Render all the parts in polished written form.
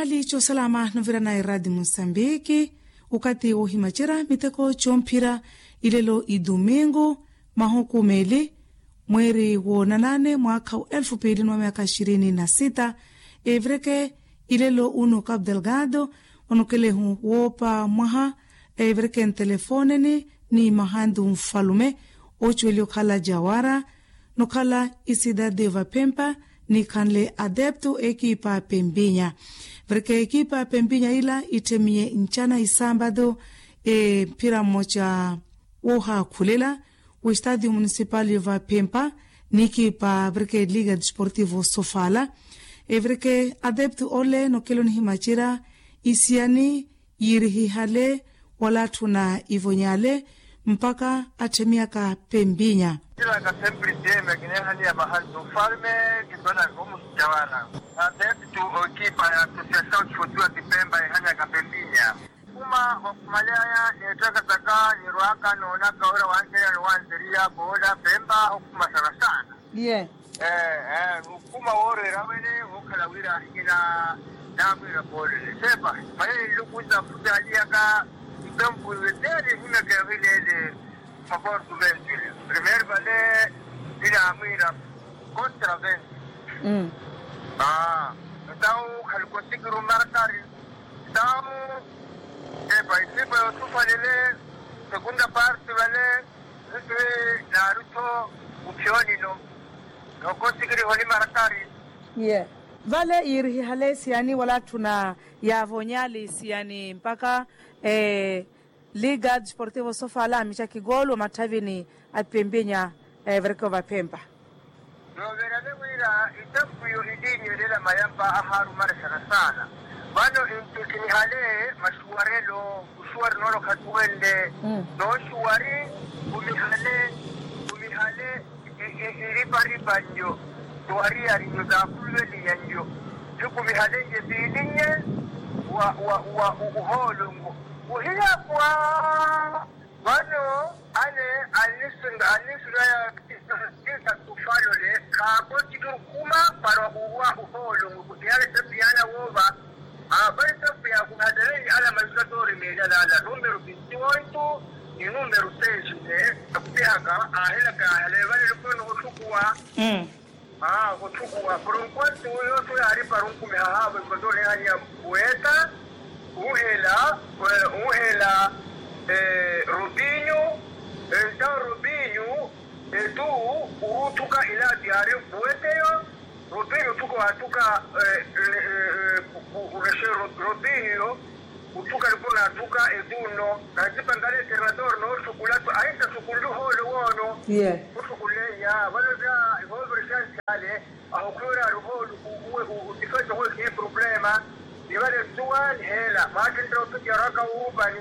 hali cho salama novira na iradi Mosambiki ukati uhimachira miteko chompira ilelo idomingo mahokumeli mweri wona 8 mwaka 2026 evreke ilelo uno Cabo Delgado onokelehu wopa mwaha evreke telefoneni ni mahandu mfalume ochwelio kala jawara no kala isida deva pempa ni kanle adepto ekipa pembinya vreke ekipa pembinya ila itemie nchana isambado pira mocha woha kulela o Estádio Municipal va Pempa niki pa vreke Liga Desportivo Sofala vreke adepto ole no kelon himachira isiani yirihi hale wala tuna ivonyale mpaka atemia ka pembinya kila ka sempre tema kinehani ya mahandu falme kibana ngumu jawara adepto ekipa ya Associação de Futebol de Pemba hanya ka pembinya kuma wakumalaya netaka taka niruaka nona kaura wanzeria boda Pemba ukuma sana ukuma wore rawene ukalawira hina namira bole sepa pale lukuza fujalia ka tempo vedere hina ka vile favor do Ventura primeiro vale ila mira contra Ventura então calcosigo marcar então epa tu falele segunda parte vale Naruto ukioni no konsigiri holi marakari vale iri hale siani wala tuna ya vonyali siani mpaka Liga Desportivo Sofala micha kigolo matavini apembenya vreko va Pemba no verane wira itampu yo idinyo lela mayamba aharu mara sana bano intikini hale mashuarelo ushuar nolo katuende no shuari umihale riba nyo tuari arinyo da kulweli yanyo tuku mihale ngebidinye wa uholungu uhila kwa bano anisunga ya kisa tufalo le kako tiku kuma para uholungu kutiale tepiana woba bari tepia kuhadere ala mazukatori la numero 28 e numero 6 kupiaga ahela ka vale lukuno kuchukua kuchukua por enquanto eu tô ali para kume haba kwa hanya poeta uhela Rubinho então Rubinho tu utuka ila diário poeta Rubinho tuko atuka Rubinho utuka lukuna atuka eduno nazipa ngale terrador no chocolate aita chocolate holo wono utukuleya waloza ivolver chancale ahukura ruholo utifanya kwa ki problema niwale tuan hela makindro tujaraka ubani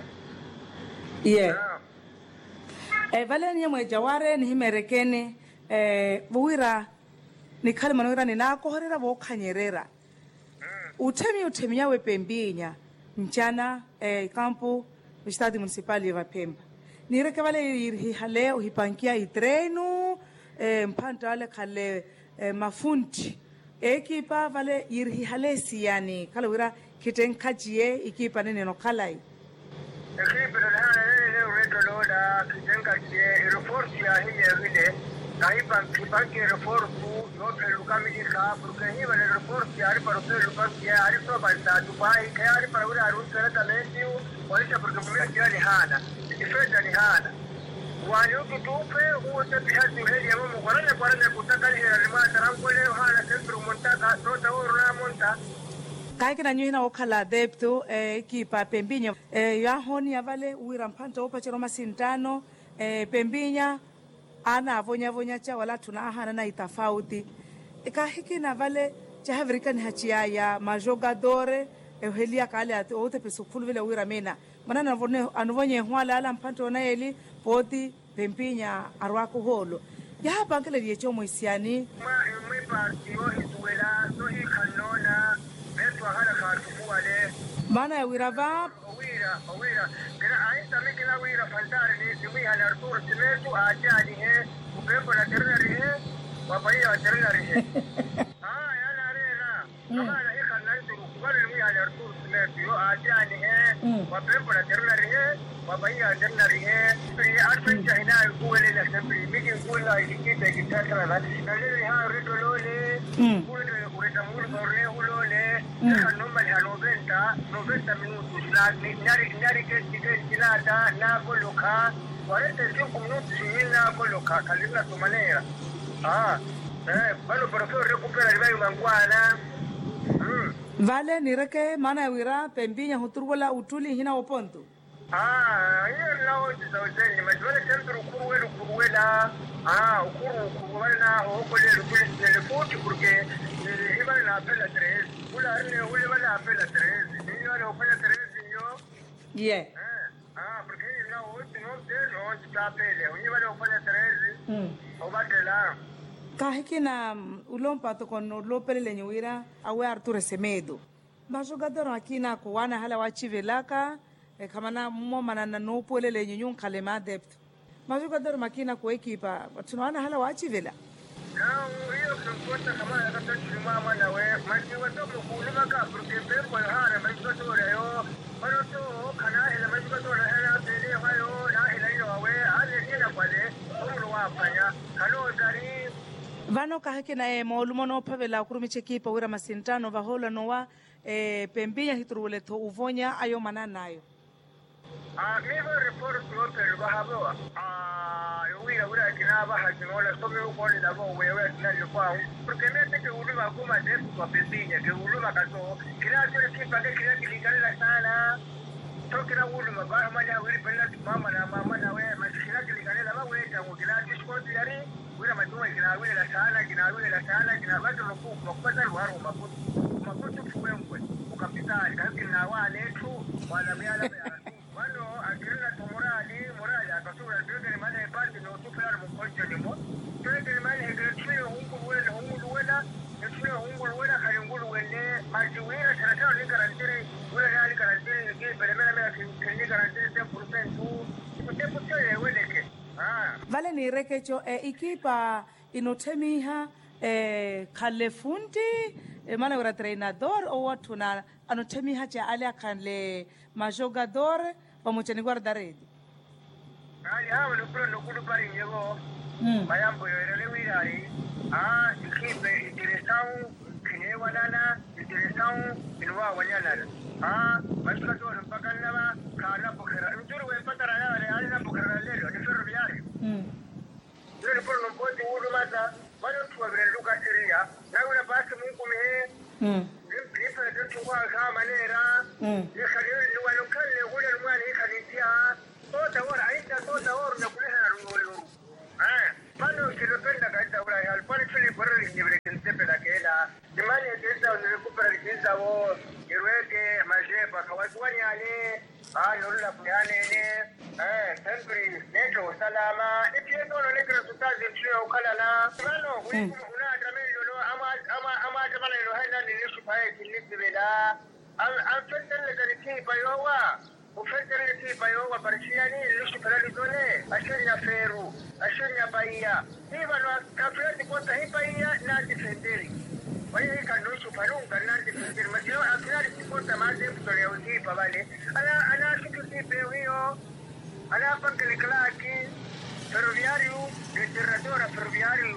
vale nyamwe jaware ni himerekene buwira ni kale manora ni nakohorera bokhanyerera utemi yawe pembinya mchana campo Estádio Municipal va Pemba nireke vale irhi hale uhipankia itreno mpanta wale kale mafundi ekipa vale irhi hale siani kala wira kitenkajie ikipa nene no kalai ekipa le redo loda kitenkajie reforsi ya hile vile kaipa kipanke reforsu yote lukamili ka porque hiva le reforsi ari para ser lukamili ari so balta Dubai ke ari para ura arunta talenti walisha porque mimi ni hana ifenda ni hana wani utupe uote bihadi heli ya mumu kwarana kutaka ni alima tarango leo hana centro montaka tota ora monta kaikina nyina okhala depto ekipa pembinya ya honi ya vale uira mpanta opa chero masintano pembinya ana avonya cha wala tuna hana na itafauti hiki na vale cha havrika ni hachia ya majogadore helia kale ati ote pesukulu vile uira mena mana anuvonye hwala ala mpanto na eli poti pempinya arwako holo ya hapa ngele yecho moisiani mwe parti yo ituela so ikanona beto hala ka tufuale mana ya wirava wira kena aita mikina wira fantari ni mwi hala artur simetu ajali he upembo na terrenari he wapai ya terrenari he yana rena kama na ikanna wale ni ya Arthur Smith yo ajani wapembo na terna rihe wabaya terna rihe pri arfin china kuwele na sembri miki kula ikite kitaka na lele ha ridolole kule ureta mulu borne ulole kanoma ya 90 minutos na nari ke kilata na koloka 45 minutos na koloka kalina tu manera bueno pero que recupera el bayo mangwana vale ni reke mana wira pembinya huturwala utuli hina oponto hiyo lao tuzauzenye majwale centro kuruwela ukuruwela huko lelo kule futi porque iba na apela 3 ula arne ule wala apela 3 niyo wala apela 3 niyo porque lao no stapele uniyo wala apela 3 obatela kahikina ulompato con lopele lenyuira awe Arturo Semedo majogador akina kuwana hala wachivelaka kamana momana na no pole lenyun kalema depth majogador makina ku ekipa tunawana hala wachivela hiyo kumpota kama hata chuma na we majiwato kuluma ka porque pepo hara majiwato yo pero to kana ila majiwato hara tele hayo na ila yo we ale nina kwale ulo wafanya kalo gari vano kahake na maulumo no pavela kurumiche kipa wira masintano vahola nowa pembinya hiturule to uvonya ayo mananayo mivo report local bahabo wira kina baha kinola sobe ukoni dabo wewe kinayo kwao porque mete que uluma kuma desu kwa pembinya que uluma kaso kila kipa ke kila kilikala sana tokira uluma baha manya wiri pella mama na we mashikila kilikala ba we tangu kila discondi yari wira matuma kinawile la sana kinabaki mkupata ruharo makutu fuwemwe ukapitali kakina wale tu wala miala ya wano akirina morali akasura ndege mane party no tupela mkonje nimo ndege mane hekretwe hungulu wela kayungulu wele majiwira sana ni garantere wala ni garantere ke belemela ni garantere 10% kuteputere weleke vale ni rekecho ikipa inotemiha kalefunti mana ura treinador o watu na anotemiha cha alia kanle majogador pamoja ni guarda redi hao ni pro no kulu pari nyego mayambo yorele wirari ikipe interesau kinewa dana interesau inwa wanyana majogador mpaka naba kana bukera njuru we patara na wale alina bukera leo ni ferroviario ndio por no pode urumata bado tuwabire luka siria na una basi mungu mehe ndipo ndio tuwa kama manera yakaliyo ni walokale ule mwali ikanitia tota ora aita tota ora na kuleta ngolo bado kilopenda kaita ura alpani fili por el libre que se pela kela demani esa no recupera kinza wo irweke majepa kawatwani ale yola puyane sempre neto salama ipieto no nekra sutazi nchio ukalala bano una dramelo no ama jamana no haina ni nishu pae kilibela al fentele kaniki payowa ufentele ki payowa parchiani nishu parali dole ashenya feru ashenya baia hiva no kafreti konta hipaia na defenderi wale kanusu parunga na defenderi masio akrari konta mazi kutoria usipa vale ana siku hiyo ana pangale klaki ferroviario literatura ferroviario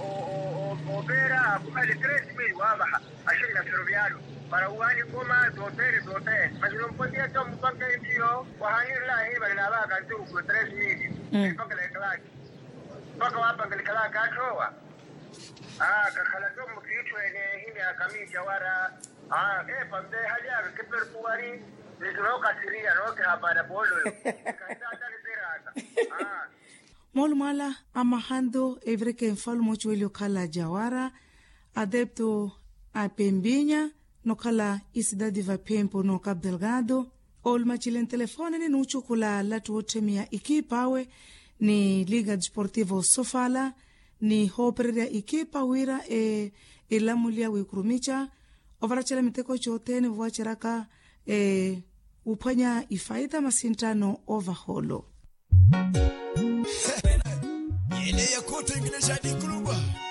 opera kumali 3000 wabaha ashina ferroviario para uani koma dotere mas non podia tom pangale hiyo wahanira hivi bali na kanzuru kwa 3000 pangale klaki paka wapangale klaki atoa kakala tomu kitu ene hini akamisha wara pambe haja kiper puari niroka siria roke habara bolo kaita tani pirata molmala amahando evreke mfalmo chwelio kala jawara adepto a pembinya no kala isidadi va pempo no Cabo Delgado olma chilen telefone ni nuchukula latu otemia ikipawe ni Liga Desportivo Sofala ni hoperia ikipa wira ilamulia wikurumicha ovarachela miteko chotene vuachiraka upanya ifaida masintano overholo yele ya kote ingine jadi kulubwa